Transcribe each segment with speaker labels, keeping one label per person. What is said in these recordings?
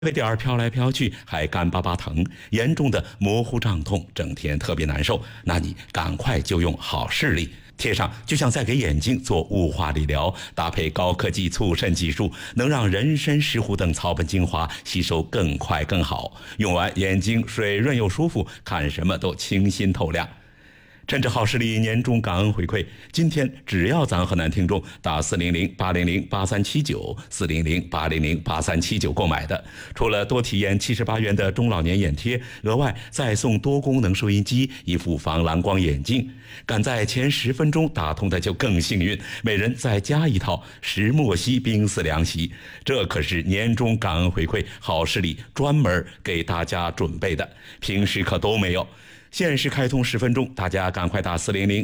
Speaker 1: 被点儿飘来飘去，还干巴巴疼，严重的模糊胀痛，整天特别难受。那你赶快就用好视力，贴上就像在给眼睛做雾化理疗，搭配高科技促渗技术，能让人参、石斛等草本精华吸收更快更好。用完眼睛水润又舒服，看什么都清新透亮。趁着好视力年终感恩回馈，今天只要咱河南听众打400-800-8379，400-800-8379购买的，除了多体验78元的中老年眼贴，额外再送多功能收音机、一副防蓝光眼镜。赶在前10分钟打通的就更幸运，每人再加一套石墨烯冰丝凉席。这可是年终感恩回馈，好视力专门给大家准备的，平时可都没有。限时开通10分钟，大家赶快打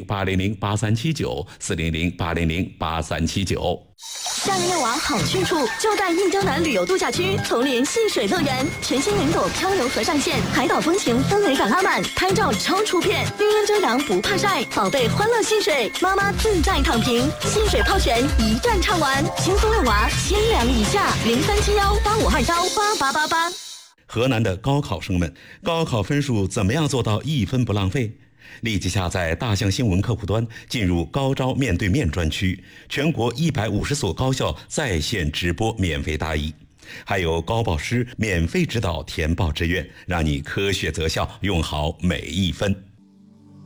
Speaker 1: 400-800-8379，400-800-8379。
Speaker 2: 夏日夜晚好去处就在印洲南旅游度假区丛林戏水乐园，全新云朵漂流河上线，海岛风情氛围感拉满，拍照超出片，绿荫遮阳不怕晒，宝贝欢乐戏水，妈妈自在躺平，戏水泡泉一站唱完，轻松遛娃千两以下，037185218888。
Speaker 1: 河南的高考生们，高考分数怎么样做到1分不浪费？立即下载大象新闻客户端，进入高招面对面专区，全国150所高校在线直播免费答疑，还有高报师免费指导填报志愿，让你科学择校，用好每一分。